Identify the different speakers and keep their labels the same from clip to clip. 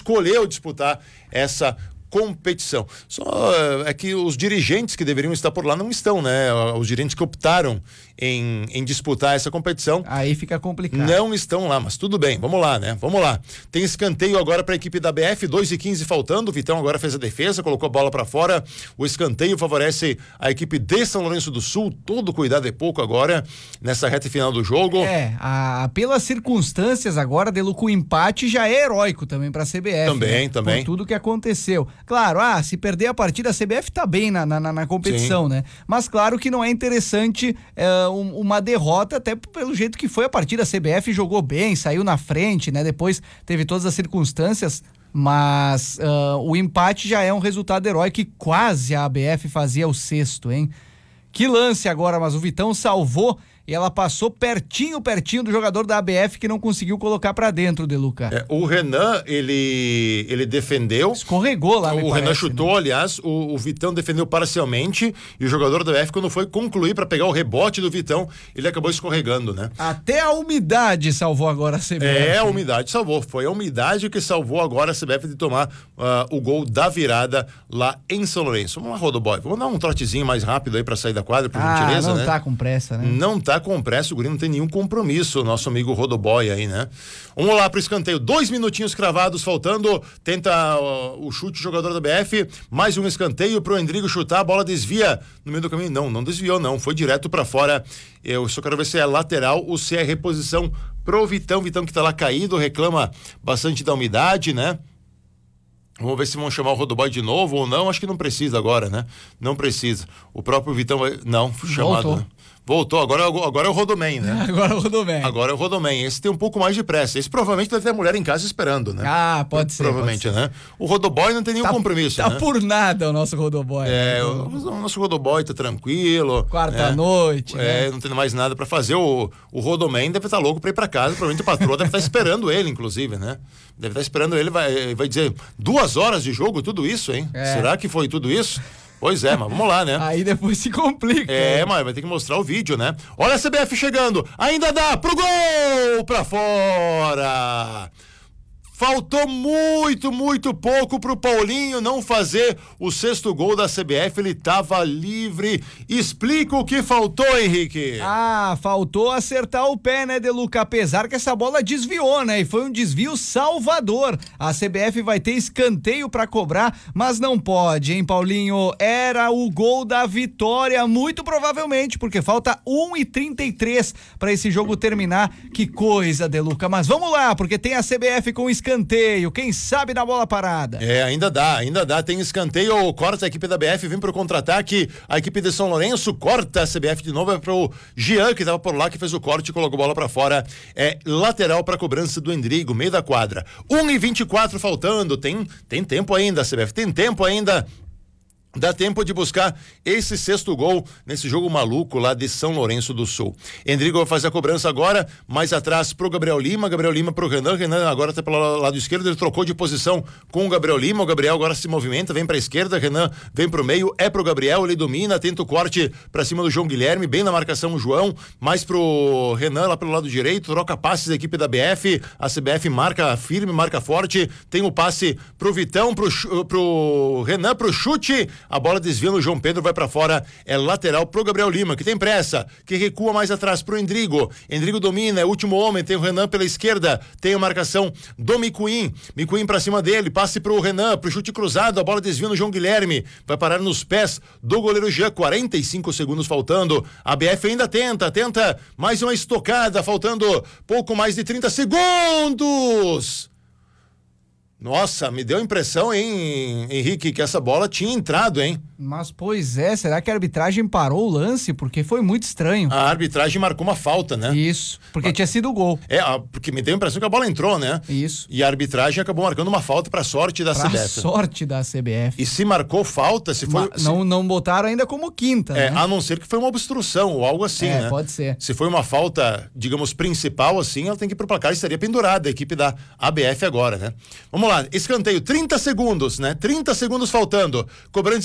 Speaker 1: escolheu disputar essa competição. Só é que os dirigentes que deveriam estar por lá não estão, né? Os dirigentes que optaram em disputar essa competição.
Speaker 2: Aí fica complicado.
Speaker 1: Não estão lá, mas tudo bem, vamos lá, né? Vamos lá. Tem escanteio agora para a equipe da BF, 2:15 faltando, o Vitão agora fez a defesa, colocou a bola para fora, o escanteio favorece a equipe de São Lourenço do Sul, todo cuidado é pouco agora, nessa reta final do jogo.
Speaker 2: Pelas circunstâncias agora, Deluca, o empate já é heróico também para a CBF.
Speaker 1: Também.
Speaker 2: Por tudo que aconteceu. Claro, se perder a partida, a CBF tá bem na competição, né? Mas claro que não é interessante uma derrota, até pelo jeito que foi a partida. A CBF jogou bem, saiu na frente, né? Depois teve todas as circunstâncias, mas o empate já é um resultado heróico e quase a ABF fazia o sexto, hein? Que lance agora, mas o Vitão salvou e ela passou pertinho do jogador da ABF que não conseguiu colocar pra dentro, Deluca.
Speaker 1: O Renan, ele defendeu.
Speaker 2: Escorregou lá,
Speaker 1: O Renan chutou, né? Aliás, o Vitão defendeu parcialmente e o jogador da ABF, quando foi concluir pra pegar o rebote do Vitão, ele acabou escorregando, né?
Speaker 2: Até a umidade salvou agora a CBF.
Speaker 1: A umidade salvou. Foi a umidade que salvou agora a CBF de tomar o gol da virada lá em São Lourenço. Vamos lá, Rodoboy. Vamos dar um trotezinho mais rápido aí pra sair da quadra, por gentileza,
Speaker 2: não
Speaker 1: né?
Speaker 2: Tá com pressa, né?
Speaker 1: Não tá com pressa, o Guri não tem nenhum compromisso, o nosso amigo Rodoboy aí, né? Vamos lá pro escanteio, 2 minutinhos cravados faltando, tenta o chute jogador da BF, mais um escanteio pro Endrigo chutar, a bola desvia no meio do caminho, não desviou não, foi direto pra fora. Eu só quero ver se é lateral ou se é reposição pro Vitão que tá lá caído, reclama bastante da umidade, né? Vamos ver se vão chamar o Rodoboy de novo ou não, acho que não precisa agora, né? Não precisa. O próprio Vitão vai... Não, chamado, né? Voltou, agora é o Rodoman, né? Agora é o Rodoman. Esse tem um pouco mais de pressa. Esse provavelmente deve ter a mulher em casa esperando, né?
Speaker 2: Pode ser.
Speaker 1: Provavelmente, né? O Rodoboy não tem nenhum compromisso, né?
Speaker 2: Tá por nada o nosso Rodoboy.
Speaker 1: O nosso Rodoboy tá tranquilo.
Speaker 2: Quarta-noite, né?
Speaker 1: Não tem mais nada pra fazer. O Rodoman deve estar louco pra ir pra casa. Provavelmente o patrão deve estar esperando ele, inclusive, né? Deve estar esperando ele, vai dizer 2 horas de jogo, tudo isso, hein? Será que foi tudo isso? Pois é, mas vamos lá, né?
Speaker 2: Aí depois se complica.
Speaker 1: Mas vai ter que mostrar o vídeo, né? Olha a CBF chegando, ainda dá pro gol, pra fora. Faltou muito pouco pro Paulinho não fazer o 6º gol da CBF, ele tava livre. Explica o que faltou, Henrique.
Speaker 2: Faltou acertar o pé, né, Deluca? Apesar que essa bola desviou, né? E foi um desvio salvador. A CBF vai ter escanteio pra cobrar, mas não pode, hein, Paulinho? Era o gol da vitória, muito provavelmente, porque falta 1:33 pra esse jogo terminar. Que coisa, Deluca. Mas vamos lá, porque tem a CBF com escanteio, quem sabe na bola parada.
Speaker 1: Ainda dá, tem escanteio, corta a equipe da BF, vem pro contra-ataque, a equipe de São Lourenço corta a CBF de novo, é pro Jean, que tava por lá, que fez o corte e colocou a bola pra fora, lateral pra cobrança do Endrigo, meio da quadra, 1:24 faltando, tem tempo ainda, a CBF tem tempo ainda. Dá tempo de buscar esse 6º gol nesse jogo maluco lá de São Lourenço do Sul. Endrigo vai fazer a cobrança agora, mais atrás pro Gabriel Lima pro Renan agora tá pelo lado esquerdo, ele trocou de posição com o Gabriel Lima, o Gabriel agora se movimenta, vem pra esquerda, Renan vem pro meio, pro Gabriel, ele domina, tenta o corte pra cima do João Guilherme, bem na marcação o João, mais pro Renan lá pelo lado direito, troca passes da equipe da BF, a CBF marca firme, marca forte, tem o passe pro Vitão, pro Renan, pro chute, a bola desvia no João Pedro, vai pra fora, é lateral pro Gabriel Lima, que tem pressa, que recua mais atrás pro Endrigo domina, é o último homem, tem o Renan pela esquerda, tem a marcação do Micuim pra cima dele, passe pro Renan, pro chute cruzado, a bola desvia no João Guilherme, vai parar nos pés do goleiro Jean, 45 segundos faltando, a BF ainda tenta mais uma estocada, faltando pouco mais de 30 segundos. Nossa, me deu a impressão, hein, Henrique, que essa bola tinha entrado, hein?
Speaker 2: Mas, pois é, será que a arbitragem parou o lance? Porque foi muito estranho.
Speaker 1: A arbitragem marcou uma falta, né?
Speaker 2: Isso, porque tinha sido o gol.
Speaker 1: Porque me deu a impressão que a bola entrou, né?
Speaker 2: Isso.
Speaker 1: E a arbitragem acabou marcando uma falta pra sorte da CBF.
Speaker 2: Pra sorte da CBF.
Speaker 1: E se marcou falta, se foi...
Speaker 2: Não botaram ainda como quinta, né?
Speaker 1: A não ser que foi uma obstrução ou algo assim, né?
Speaker 2: Pode ser.
Speaker 1: Se foi uma falta, digamos, principal, assim, ela tem que ir pro placar e estaria pendurada a equipe da ABF agora, né? Vamos lá, escanteio, 30 segundos, né? 30 segundos faltando. Cobrando esse escanteio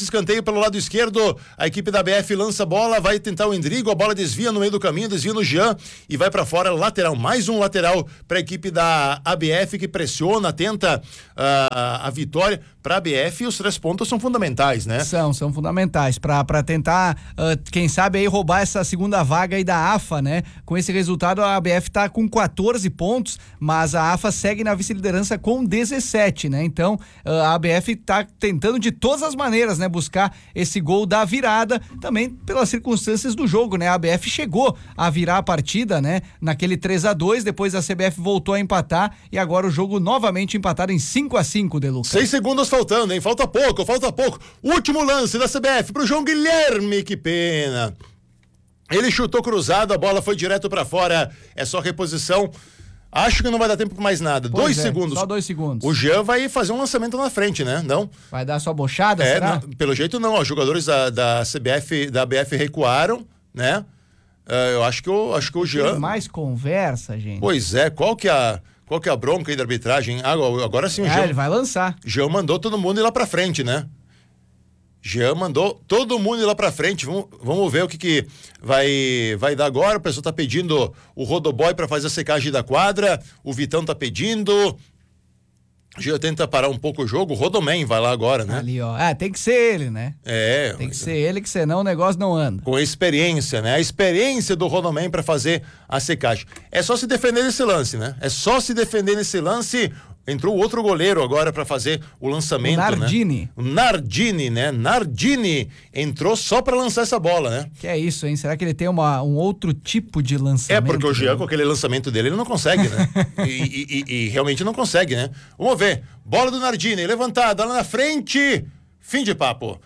Speaker 1: pelo lado esquerdo, a equipe da ABF lança a bola, vai tentar o Endrigo, a bola desvia no meio do caminho, desvia no Jean e vai para fora, lateral, mais um lateral para a equipe da ABF que pressiona, tenta a vitória para a ABF. E os 3 pontos são fundamentais, né?
Speaker 2: São fundamentais para tentar, quem sabe aí roubar essa segunda vaga aí da AFA, né? Com esse resultado a ABF tá com 14 pontos, mas a AFA segue na vice-liderança com 17, né? Então a ABF tá tentando de todas as maneiras, né? Buscar esse gol da virada, também pelas circunstâncias do jogo, né? A ABF chegou a virar a partida, né? Naquele 3-2, depois a CBF voltou a empatar e agora o jogo novamente empatado em 5-5, Deluca.
Speaker 1: 6 segundos faltando, hein? Falta pouco. Último lance da CBF pro João Guilherme, que pena. Ele chutou cruzado, a bola foi direto pra fora, é só reposição. Acho que não vai dar tempo pra mais nada. 2 segundos.
Speaker 2: Só 2 segundos.
Speaker 1: O Jean vai fazer um lançamento na frente, né? Não?
Speaker 2: Vai dar sua bochada, será?
Speaker 1: Não, pelo jeito não. Os jogadores da CBF, da ABF recuaram, né? Eu acho que o Jean...
Speaker 2: Tem mais conversa, gente.
Speaker 1: Pois é, qual que é a bronca aí da arbitragem? Agora sim o Jean...
Speaker 2: ele vai lançar.
Speaker 1: Jean mandou todo mundo ir lá pra frente, né? Jean mandou todo mundo ir lá pra frente. Vamos ver o que vai dar agora. O pessoal tá pedindo o rodoboy pra fazer a secagem da quadra. O Vitão tá pedindo. Jean tenta parar um pouco o jogo. O Rodoman vai lá agora, né?
Speaker 2: Ali, ó. Tem que ser ele, né? Tem que ser ele, que senão o negócio não anda.
Speaker 1: Com experiência, né? A experiência do Rodoman pra fazer a secagem. É só se defender nesse lance, né? Entrou outro goleiro agora para fazer o lançamento,
Speaker 2: Nardini.
Speaker 1: né? Nardini entrou só para lançar essa bola, né?
Speaker 2: Que é isso, hein? Será que ele tem um outro tipo de lançamento?
Speaker 1: Porque o Jean, com aquele lançamento dele, ele não consegue, né? e realmente não consegue, né? Vamos ver. Bola do Nardini, levantada lá na frente. Fim de papo,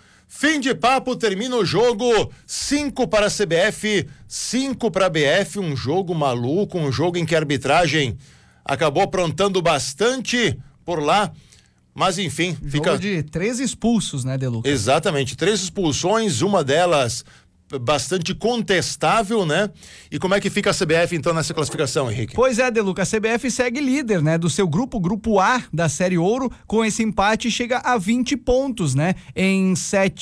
Speaker 1: termina o jogo. 5 para a CBF, 5 para a BF. Um jogo maluco, um jogo em que a arbitragem acabou aprontando bastante por lá, mas enfim,
Speaker 2: jogo de 3 expulsos, né, Deluca?
Speaker 1: Exatamente, 3 expulsões, uma delas bastante contestável, né? E como é que fica a CBF então nessa classificação, Henrique?
Speaker 2: Pois é, Deluca, a CBF segue líder, né, do seu grupo A da Série Ouro. Com esse empate chega a 20 pontos, né? Em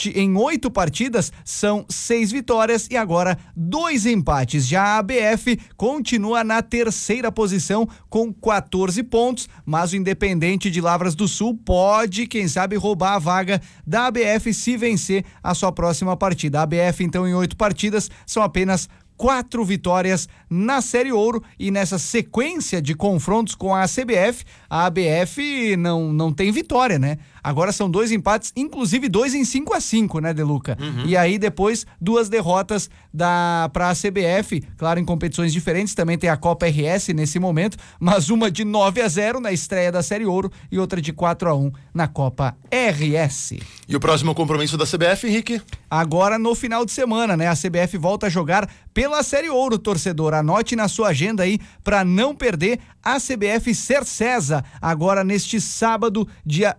Speaker 2: 8 partidas são 6 vitórias e agora 2 empates. Já a ABF continua na 3ª posição com 14 pontos, mas o Independente de Lavras do Sul pode, quem sabe, roubar a vaga da ABF se vencer a sua próxima partida. A ABF então em 8 partidas são apenas 4 vitórias na Série Ouro, e nessa sequência de confrontos com a CBF, a ABF não tem vitória, né? Agora são 2 empates, inclusive 2 em 5-5, né, Deluca? E aí depois 2 derrotas pra a CBF, claro, em competições diferentes. Também tem a Copa RS nesse momento, mas uma de 9-0 na estreia da Série Ouro e outra de 4-1 na Copa RS.
Speaker 1: E o próximo compromisso da CBF, Henrique?
Speaker 2: Agora no final de semana, né? A CBF volta a jogar pela Série Ouro, torcedor. Anote na sua agenda aí para não perder a CBF Cercesa, agora neste sábado, dia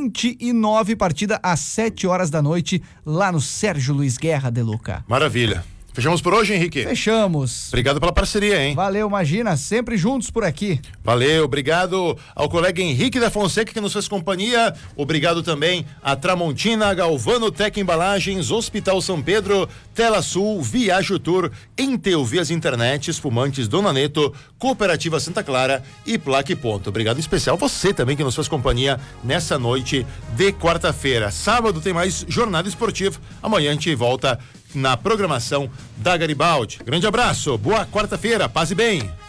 Speaker 2: 29, partida às 7 horas da noite, lá no Sérgio Luiz Guerra, Deluca.
Speaker 1: Maravilha. Fechamos por hoje, Henrique?
Speaker 2: Fechamos.
Speaker 1: Obrigado pela parceria, hein?
Speaker 2: Valeu, imagina, sempre juntos por aqui.
Speaker 1: Valeu, obrigado ao colega Henrique da Fonseca que nos fez companhia. Obrigado também a Tramontina, Galvano Tec Embalagens, Hospital São Pedro, Tela Sul, Viajo Tour, Entelvias Internet, Espumantes Dona Neto, Cooperativa Santa Clara e Plaque Ponto. Obrigado em especial você também que nos fez companhia nessa noite de quarta-feira. Sábado tem mais jornada esportiva. Amanhã a gente volta na programação da Garibaldi. Grande abraço, boa quarta-feira, paz e bem.